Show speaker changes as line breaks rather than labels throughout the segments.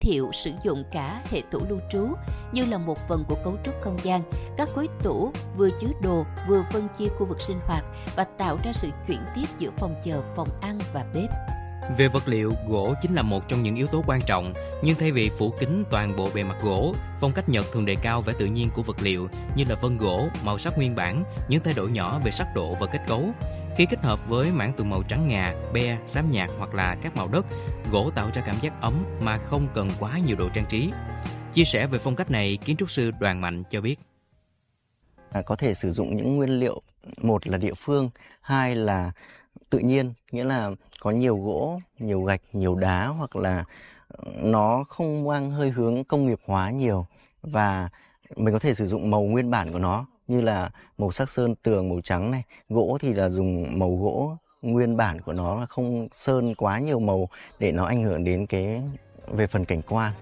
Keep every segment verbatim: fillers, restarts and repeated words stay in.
thiệu sử dụng cả hệ tủ lưu trú như là một phần của cấu trúc không gian. Các khối tủ vừa chứa đồ, vừa phân chia khu vực sinh hoạt và tạo ra sự chuyển tiếp giữa phòng chờ, phòng ăn và bếp.
Về vật liệu, gỗ chính là một trong những yếu tố quan trọng, nhưng thay vì phủ kín toàn bộ bề mặt gỗ, phong cách Nhật thường đề cao vẻ tự nhiên của vật liệu như là vân gỗ, màu sắc nguyên bản, những thay đổi nhỏ về sắc độ và kết cấu. Khi kết hợp với mảng tường màu trắng ngà, be, xám nhạt hoặc là các màu đất, gỗ tạo ra cảm giác ấm mà không cần quá nhiều đồ trang trí. Chia sẻ về phong cách này, kiến trúc sư Đoàn Mạnh cho biết.
À, có thể sử dụng những nguyên liệu, một là địa phương, hai là tự nhiên, nghĩa là có nhiều gỗ, nhiều gạch, nhiều đá, hoặc là nó không mang hơi hướng công nghiệp hóa nhiều, và mình có thể sử dụng màu nguyên bản của nó như là màu sắc sơn tường màu trắng này, gỗ thì là dùng màu gỗ nguyên bản của nó, không sơn quá nhiều màu để nó ảnh hưởng đến cái về phần cảnh quan.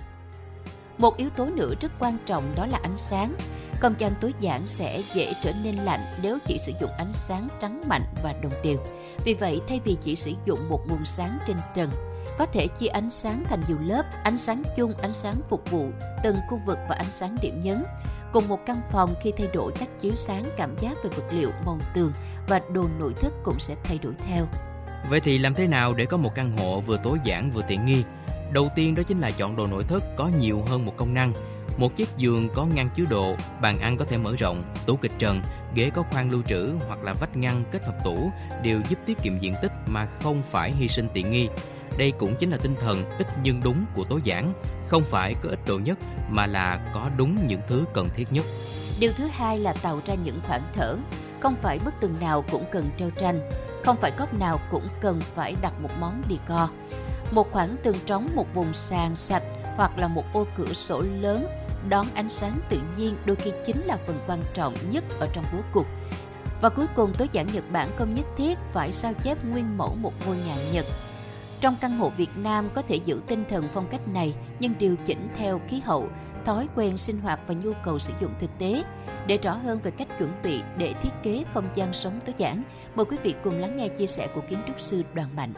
Một yếu tố nữa rất quan trọng đó là ánh sáng. Không gian tối giản sẽ dễ trở nên lạnh nếu chỉ sử dụng ánh sáng trắng mạnh và đồng đều. Vì vậy, thay vì chỉ sử dụng một nguồn sáng trên trần, có thể chia ánh sáng thành nhiều lớp, ánh sáng chung, ánh sáng phục vụ, từng khu vực và ánh sáng điểm nhấn. Cùng một căn phòng, khi thay đổi cách chiếu sáng, cảm giác về vật liệu, màu tường và đồ nội thất cũng sẽ thay đổi theo.
Vậy thì làm thế nào để có một căn hộ vừa tối giản vừa tiện nghi? Đầu tiên đó chính là chọn đồ nội thất có nhiều hơn một công năng. Một chiếc giường có ngăn chứa đồ, bàn ăn có thể mở rộng, tủ kịch trần, ghế có khoang lưu trữ hoặc là vách ngăn kết hợp tủ đều giúp tiết kiệm diện tích mà không phải hy sinh tiện nghi. Đây cũng chính là tinh thần ít nhưng đúng của tối giản, không phải có ít đồ nhất mà là có đúng những thứ cần thiết nhất.
Điều thứ hai là tạo ra những khoảng thở. Không phải bức tường nào cũng cần treo tranh, không phải góc nào cũng cần phải đặt một món decor. Một khoảng tường trống, một vùng sàn sạch hoặc là một ô cửa sổ lớn đón ánh sáng tự nhiên đôi khi chính là phần quan trọng nhất ở trong bố cục. Và cuối cùng, tối giản Nhật Bản không nhất thiết phải sao chép nguyên mẫu một ngôi nhà Nhật. Trong căn hộ Việt Nam có thể giữ tinh thần phong cách này nhưng điều chỉnh theo khí hậu, thói quen sinh hoạt và nhu cầu sử dụng thực tế. Để rõ hơn về cách chuẩn bị để thiết kế không gian sống tối giản, mời quý vị cùng lắng nghe chia sẻ của kiến trúc sư Đoàn Mạnh.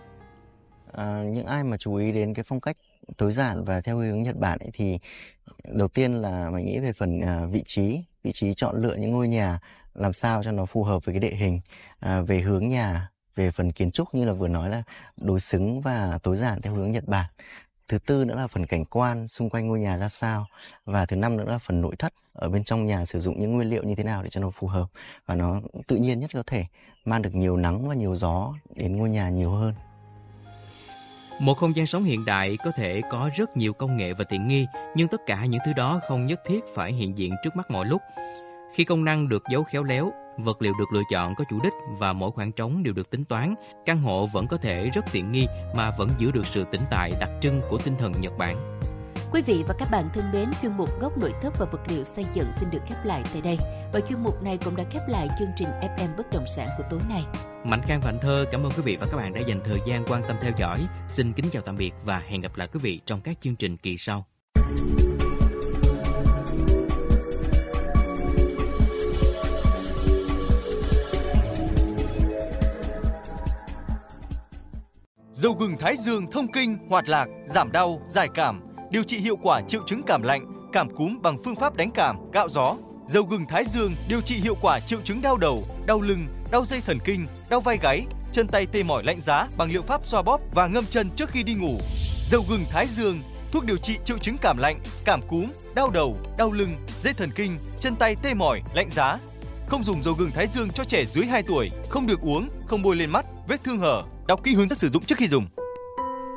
À, những ai mà chú ý đến cái phong cách tối giản và theo hướng Nhật Bản ấy, thì đầu tiên là mình nghĩ về phần à, vị trí, vị trí chọn lựa những ngôi nhà làm sao cho nó phù hợp với cái địa hình, à, về hướng nhà, về phần kiến trúc như là vừa nói là đối xứng và tối giản theo hướng Nhật Bản. Thứ tư nữa là phần cảnh quan xung quanh ngôi nhà ra sao, và thứ năm nữa là phần nội thất, ở bên trong nhà sử dụng những nguyên liệu như thế nào để cho nó phù hợp và nó tự nhiên nhất có thể, mang được nhiều nắng và nhiều gió đến ngôi nhà nhiều hơn.
Một không gian sống hiện đại có thể có rất nhiều công nghệ và tiện nghi, nhưng tất cả những thứ đó không nhất thiết phải hiện diện trước mắt mọi lúc. Khi công năng được giấu khéo léo, vật liệu được lựa chọn có chủ đích và mỗi khoảng trống đều được tính toán, căn hộ vẫn có thể rất tiện nghi mà vẫn giữ được sự tĩnh tại đặc trưng của tinh thần Nhật Bản.
Quý vị và các bạn thân mến, chuyên mục Góc nội thất và vật liệu xây dựng xin được khép lại tại đây. Và chuyên mục này cũng đã khép lại chương trình ép em Bất động sản của tối nay.
Mạnh Khang và Anh Thơ cảm ơn quý vị và các bạn đã dành thời gian quan tâm theo dõi. Xin kính chào tạm biệt và hẹn gặp lại quý vị trong các chương trình kỳ sau.
Dầu gừng Thái Dương thông kinh, hoạt lạc, giảm đau, giải cảm, điều trị hiệu quả triệu chứng cảm lạnh, cảm cúm bằng phương pháp đánh cảm, gạo gió. Dầu gừng Thái Dương điều trị hiệu quả triệu chứng đau đầu, đau lưng, đau dây thần kinh, đau vai gáy, chân tay tê mỏi lạnh giá bằng liệu pháp xoa bóp và ngâm chân trước khi đi ngủ. Dầu gừng Thái Dương, thuốc điều trị triệu chứng cảm lạnh, cảm cúm, đau đầu, đau lưng, dây thần kinh, chân tay tê mỏi, lạnh giá. Không dùng dầu gừng Thái Dương cho trẻ dưới hai tuổi, không được uống, không bôi lên mắt, vết thương hở. Đọc kỹ hướng dẫn sử dụng trước khi dùng.